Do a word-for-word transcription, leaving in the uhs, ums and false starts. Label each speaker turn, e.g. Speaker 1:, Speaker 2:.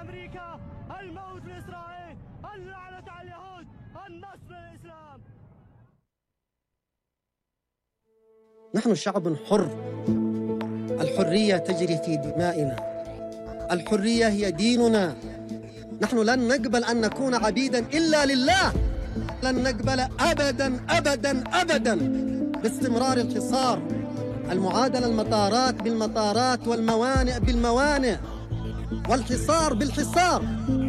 Speaker 1: لأمريكا، الموت لإسرائيل، اللعنة على اليهود، النصر للإسلام.
Speaker 2: نحن شعب حر، الحرية تجري في دمائنا، الحرية هي ديننا. نحن لن نقبل أن نكون عبيداً إلا لله، لن نقبل أبداً أبداً أبداً باستمرار الحصار، المعادلة المطارات بالمطارات والموانئ بالموانئ والحصار بالحصار.